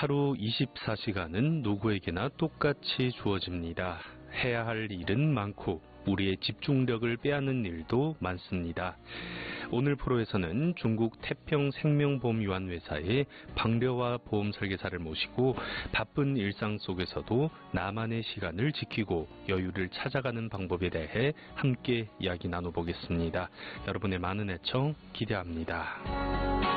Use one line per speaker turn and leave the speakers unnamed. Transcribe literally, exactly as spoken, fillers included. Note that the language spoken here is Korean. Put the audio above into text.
하루 이십사 시간은 누구에게나 똑같이 주어집니다. 해야 할 일은 많고 우리의 집중력을 빼앗는 일도 많습니다. 오늘 프로에서는 중국 태평생명보험유한 회사의 방려화 보험 설계사를 모시고 바쁜 일상 속에서도 나만의 시간을 지키고 여유를 찾아가는 방법에 대해 함께 이야기 나눠보겠습니다. 여러분의 많은 애청 기대합니다.